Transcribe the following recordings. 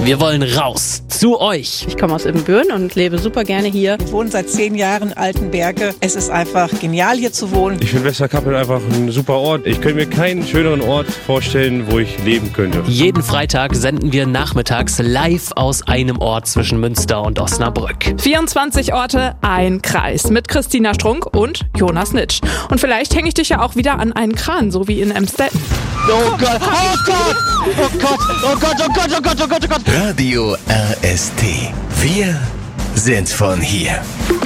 Wir wollen raus zu euch. Ich komme aus Ibbenbüren und lebe super gerne hier. Ich wohne seit 10 Jahren in Altenberge. Es ist einfach genial, hier zu wohnen. Ich finde Westerkappel einfach ein super Ort. Ich könnte mir keinen schöneren Ort vorstellen, wo ich leben könnte. Jeden Freitag senden wir nachmittags live aus einem Ort zwischen Münster und Osnabrück. 24 Orte, ein Kreis mit Christina Strunk und Jonas Nitsch. Und vielleicht hänge ich dich ja auch wieder an einen Kran, so wie in Emstetten. Oh Gott, oh Gott, oh Gott, oh Gott, oh Gott, oh Gott, oh Gott, oh Gott. Radio RST. Wir sind von hier.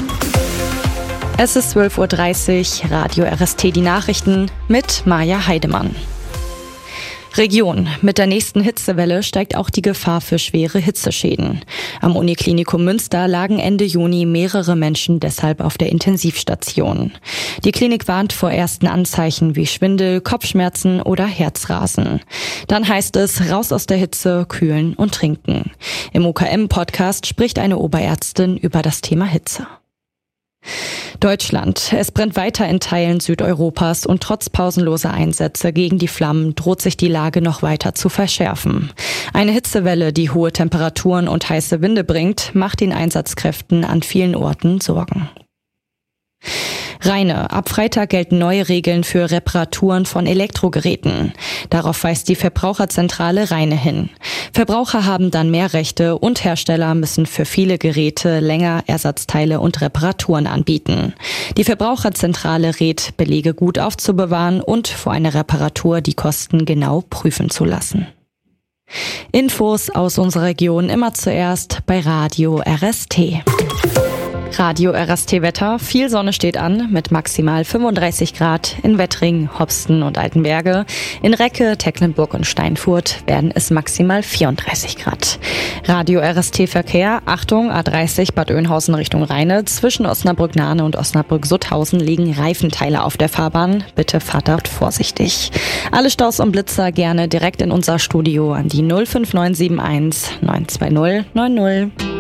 Es ist 12:30 Uhr, Radio RST, die Nachrichten mit Maja Heidemann. Region. Mit der nächsten Hitzewelle steigt auch die Gefahr für schwere Hitzeschäden. Am Uniklinikum Münster lagen Ende Juni mehrere Menschen deshalb auf der Intensivstation. Die Klinik warnt vor ersten Anzeichen wie Schwindel, Kopfschmerzen oder Herzrasen. Dann heißt es, raus aus der Hitze, kühlen und trinken. Im UKM-Podcast spricht eine Oberärztin über das Thema Hitze. Deutschland. Es brennt weiter in Teilen Südeuropas und trotz pausenloser Einsätze gegen die Flammen droht sich die Lage noch weiter zu verschärfen. Eine Hitzewelle, die hohe Temperaturen und heiße Winde bringt, macht den Einsatzkräften an vielen Orten Sorgen. Rheine. Ab Freitag gelten neue Regeln für Reparaturen von Elektrogeräten. Darauf weist die Verbraucherzentrale Rheine hin. Verbraucher haben dann mehr Rechte und Hersteller müssen für viele Geräte länger Ersatzteile und Reparaturen anbieten. Die Verbraucherzentrale rät, Belege gut aufzubewahren und vor einer Reparatur die Kosten genau prüfen zu lassen. Infos aus unserer Region immer zuerst bei Radio RST. Radio RST Wetter. Viel Sonne steht an mit maximal 35 Grad in Wettring, Hopsten und Altenberge. In Recke, Tecklenburg und Steinfurt werden es maximal 34 Grad. Radio RST Verkehr. Achtung, A30 Bad Oeynhausen Richtung Rheine. Zwischen Osnabrück-Nahne und Osnabrück-Sutthausen liegen Reifenteile auf der Fahrbahn. Bitte fahrt dort vorsichtig. Alle Staus und Blitzer gerne direkt in unser Studio an die 05971 920 90.